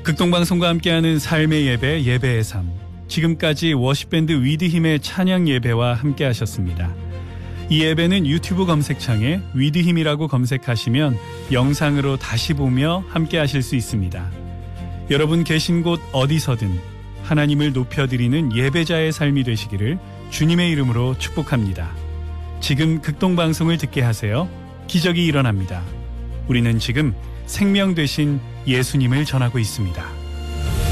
극동방송과 함께하는 삶의 예배, 예배의 삶. 지금까지 워십밴드 위드힘의 찬양 예배와 함께하셨습니다. 이 예배는 유튜브 검색창에 위드힘이라고 검색하시면 영상으로 다시 보며 함께하실 수 있습니다. 여러분 계신 곳 어디서든 하나님을 높여드리는 예배자의 삶이 되시기를 주님의 이름으로 축복합니다. 지금 극동방송을 듣게 하세요. 기적이 일어납니다. 우리는 지금 생명 되신 예수님을 전하고 있습니다.